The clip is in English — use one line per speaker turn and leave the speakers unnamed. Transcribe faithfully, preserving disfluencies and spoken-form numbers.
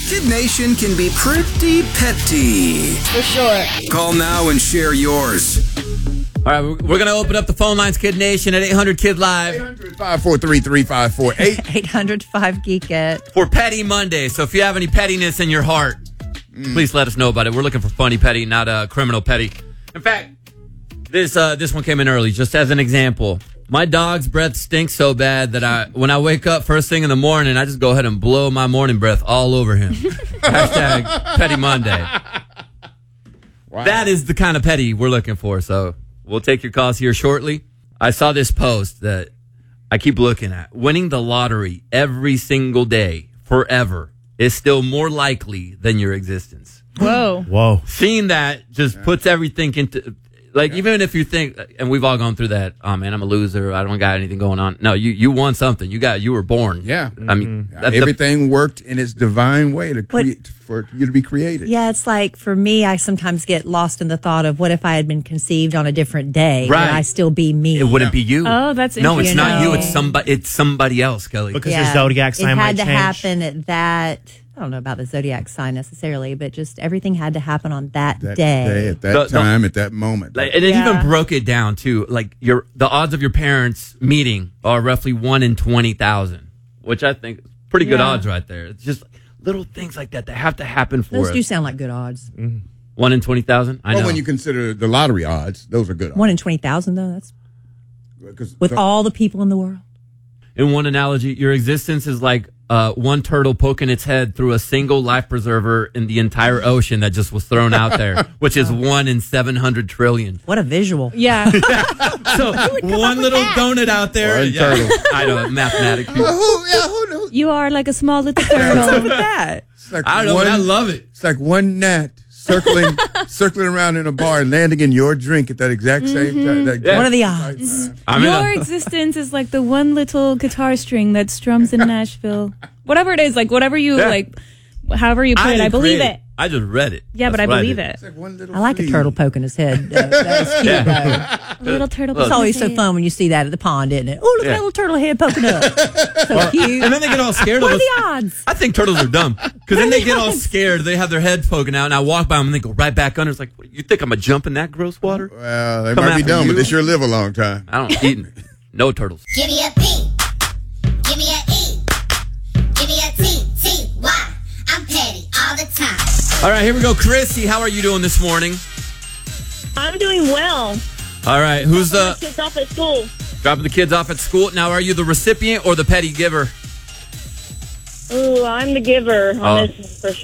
Kid Nation can be pretty petty.
For sure.
Call now and share yours.
All right, we're going to open up the phone lines, Kid Nation, at eight hundred Kid Live.
eight hundred, five four three, three five four eight.
eight hundred five geek it.
For Petty Monday. So if you have any pettiness in your heart, mm. please let us know about it. We're looking for funny petty, not uh, criminal petty. In fact, this uh, this one came in early, just as an example. My dog's breath stinks so bad that I, when I wake up first thing in the morning, I just go ahead and blow my morning breath all over him. Hashtag Petty Monday. Wow. That is the kind of petty we're looking for. So we'll take your calls here shortly. I saw this post that I keep looking at. Winning the lottery every single day, forever, is still more likely than your existence.
Whoa.
Whoa. Seeing that just yeah. puts everything into... Like, yeah. even if you think, and we've all gone through that, oh, man, I'm a loser. I don't got anything going on. No, you, you won something. You got, you were born.
Yeah.
I mean,
that's everything the, worked in its divine way to create,
but,
for you to be created.
Yeah, it's like, for me, I sometimes get lost in the thought of what if I had been conceived on a different day?
Right.
Would I still be me?
It wouldn't be you.
Oh, that's interesting.
No, it's
you
not
know.
you. It's somebody, it's somebody else, Kelly.
Because
yeah.
your zodiac sign
it
might
had to
change.
happen at that... I don't know about the zodiac sign necessarily, but just everything had to happen on that,
that
day.
day. At that
the,
time,
the,
at that moment.
Like, and it
yeah.
even broke it down, too. Like, your the odds of your parents meeting are roughly one in twenty thousand, which I think is pretty good
yeah.
odds right there. It's just little things like that that have to happen for
Those
us.
do sound like good odds.
Mm-hmm. one in twenty thousand? I
well,
know.
when you consider the lottery odds, those are good odds.
one in twenty thousand, though? That's with
the,
all the people in the world.
In one analogy, your existence is like uh, one turtle poking its head through a single life preserver in the entire ocean that just was thrown out there, which is one in seven hundred trillion.
What a visual.
Yeah.
So one little
that?
donut out there.
One
Yeah.
turtle.
I know, mathematics.
Well, who, yeah, who knows?
You are like a small little
What's up
turtle.
with that?
It's like
I don't know,
one,
but I love it.
It's like one gnat circling circling around in a bar and landing in your drink at that exact same time. That
Yeah.
What are the
exact
odds?
time.
I mean,
Your
uh,
existence is like the one little guitar string that strums in Nashville. Whatever it is, like whatever you
Yeah.
like, however you put it, I
didn't
believe
create
it.
I just read it.
Yeah, but I
That's what
believe
did.
it.
It's like one little
I like a
flea.
turtle poking his head. Uh, that's cute,
Yeah.
though.
A little turtle.
Look.
It's always so fun when you see that at the pond, isn't it? Oh, look at
Yeah.
that little turtle head poking up. So cute.
And then they get all scared
What
of
are
us.
the odds?
I think turtles are dumb. Because then they get all scared. They have their head poking out, and I walk by them, and they go right back under. It's like, you think I'm going to jump in that gross water?
Well, they
Come
might be
after
dumb,
you.
but they sure live a long time.
I don't eat no turtles.
Give me a P. Give me a E. Give me a T. T. Y. I'm petty all the time.
All right, here we go. Chrissy, how are you doing this morning?
I'm doing well.
All right, who's the
Kids off at school.
dropping the kids off at school? Now, are you the recipient or the petty giver?
Ooh, I'm the giver on
Oh.
this for sure.